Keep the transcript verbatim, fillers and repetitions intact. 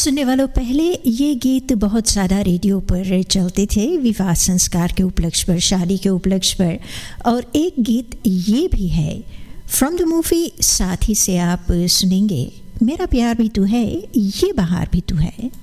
सुनने वालों, पहले ये गीत बहुत ज़्यादा रेडियो पर चलते थे विवाह संस्कार के उपलक्ष्य पर, शादी के उपलक्ष्य पर। और एक गीत ये भी है फ्रॉम द मूवी साथी से आप सुनेंगे, मेरा प्यार भी तू है, ये बहार भी तू है।